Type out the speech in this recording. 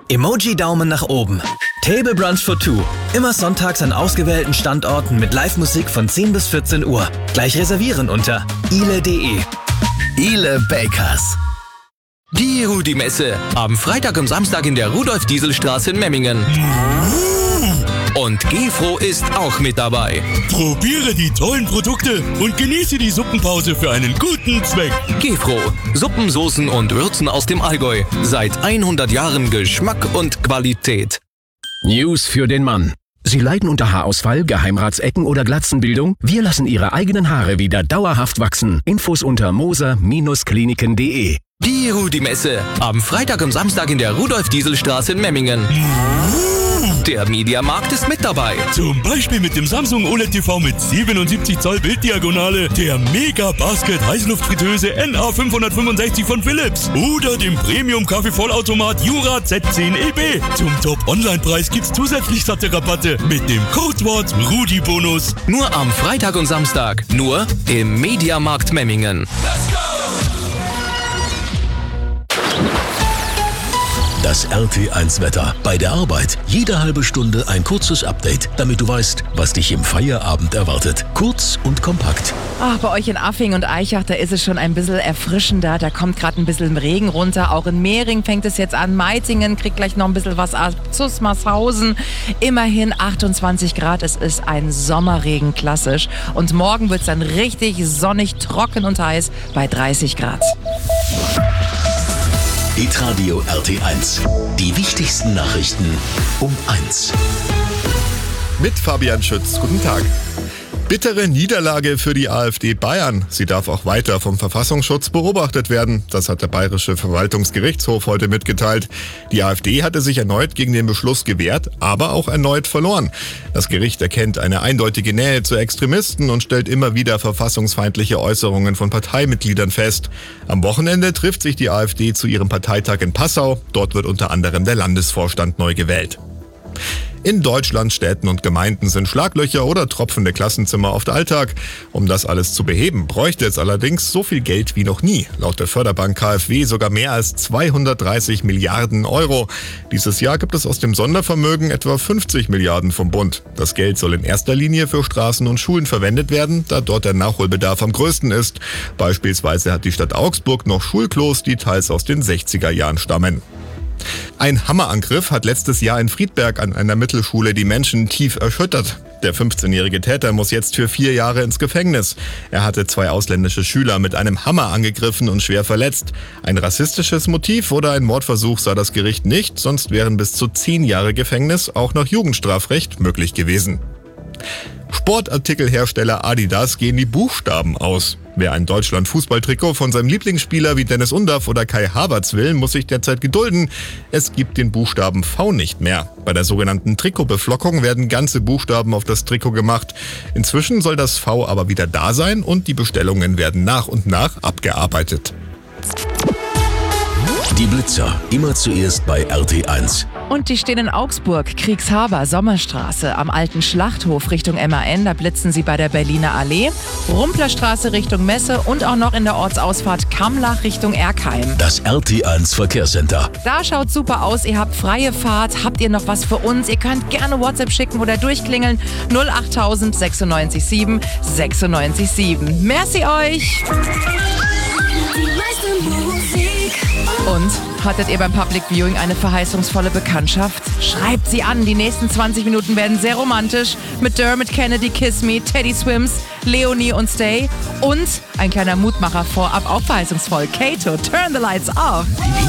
Emoji-Daumen nach oben. Table Brunch for Two. Immer sonntags an ausgewählten Standorten mit Live-Musik von 10 bis 14 Uhr. Gleich reservieren unter ile.de. Ile Bakers. Die Rudi-Messe. Am Freitag und Samstag in der Rudolf-Diesel-Straße in Memmingen. Und Gefro ist auch mit dabei. Probiere die tollen Produkte und genieße die Suppenpause für einen guten Zweck. Gefro. Suppen, Soßen und Würzen aus dem Allgäu. Seit 100 Jahren Geschmack und Qualität. News für den Mann. Sie leiden unter Haarausfall, Geheimratsecken oder Glatzenbildung? Wir lassen Ihre eigenen Haare wieder dauerhaft wachsen. Infos unter moser-kliniken.de. Die Rudi-Messe. Am Freitag und Samstag in der Rudolf-Diesel-Straße in Memmingen. Der Mediamarkt ist mit dabei. Zum Beispiel mit dem Samsung OLED TV mit 77 Zoll Bilddiagonale, der Mega Basket Heißluftfritteuse NA565 von Philips oder dem Premium Kaffeevollautomat Jura Z10 EB. Zum Top-Online-Preis gibt's zusätzlich satte Rabatte mit dem Codewort RUDI-Bonus. Nur am Freitag und Samstag. Nur im Mediamarkt Memmingen. Let's go! Das RT1-Wetter. Bei der Arbeit jede halbe Stunde ein kurzes Update, damit du weißt, was dich im Feierabend erwartet. Kurz und kompakt. Ach, bei euch in Affing und Eichach, da ist es schon ein bisschen erfrischender. Da kommt gerade ein bisschen Regen runter. Auch in Mehring fängt es jetzt an. Meitingen kriegt gleich noch ein bisschen was ab. Zusmarshausen. Immerhin 28 Grad. Es ist ein Sommerregen, klassisch. Und morgen wird es dann richtig sonnig, trocken und heiß bei 30 Grad. Hitradio RT1. Die wichtigsten Nachrichten um 1. Mit Fabian Schütz. Guten Tag. Bittere Niederlage für die AfD Bayern. Sie darf auch weiter vom Verfassungsschutz beobachtet werden. Das hat der Bayerische Verwaltungsgerichtshof heute mitgeteilt. Die AfD hatte sich erneut gegen den Beschluss gewehrt, aber auch erneut verloren. Das Gericht erkennt eine eindeutige Nähe zu Extremisten und stellt immer wieder verfassungsfeindliche Äußerungen von Parteimitgliedern fest. Am Wochenende trifft sich die AfD zu ihrem Parteitag in Passau. Dort wird unter anderem der Landesvorstand neu gewählt. In Deutschlands Städten und Gemeinden sind Schlaglöcher oder tropfende Klassenzimmer oft Alltag. Um das alles zu beheben, bräuchte es allerdings so viel Geld wie noch nie. Laut der Förderbank KfW sogar mehr als 230 Milliarden Euro. Dieses Jahr gibt es aus dem Sondervermögen etwa 50 Milliarden vom Bund. Das Geld soll in erster Linie für Straßen und Schulen verwendet werden, da dort der Nachholbedarf am größten ist. Beispielsweise hat die Stadt Augsburg noch Schulklos, die teils aus den 60er Jahren stammen. Ein Hammerangriff hat letztes Jahr in Friedberg an einer Mittelschule die Menschen tief erschüttert. Der 15-jährige Täter muss jetzt für 4 Jahre ins Gefängnis. Er hatte 2 ausländische Schüler mit einem Hammer angegriffen und schwer verletzt. Ein rassistisches Motiv oder ein Mordversuch sah das Gericht nicht, sonst wären bis zu 10 Jahre Gefängnis auch nach Jugendstrafrecht möglich gewesen. Sportartikelhersteller Adidas gehen die Buchstaben aus. Wer ein Deutschland-Fußballtrikot von seinem Lieblingsspieler wie Dennis Undaff oder Kai Havertz will, muss sich derzeit gedulden. Es gibt den Buchstaben V nicht mehr. Bei der sogenannten Trikotbeflockung werden ganze Buchstaben auf das Trikot gemacht. Inzwischen soll das V aber wieder da sein und die Bestellungen werden nach und nach abgearbeitet. Die Blitzer, immer zuerst bei RT1. Und die stehen in Augsburg, Kriegshaber, Sommerstraße. Am alten Schlachthof Richtung MAN, da blitzen sie bei der Berliner Allee. Rumplerstraße Richtung Messe und auch noch in der Ortsausfahrt Kammlach Richtung Erkheim. Das RT1 Verkehrscenter. Da schaut super aus, ihr habt freie Fahrt. Habt ihr noch was für uns? Ihr könnt gerne WhatsApp schicken oder durchklingeln. 08000 96 7 96 7. Merci euch! Und hattet ihr beim Public Viewing eine verheißungsvolle Bekanntschaft? Schreibt sie an. Die nächsten 20 Minuten werden sehr romantisch mit Dermot Kennedy, Kiss Me, Teddy Swims, Leonie und Stay und ein kleiner Mutmacher vorab, auch verheißungsvoll. Kato, Turn the Lights Off.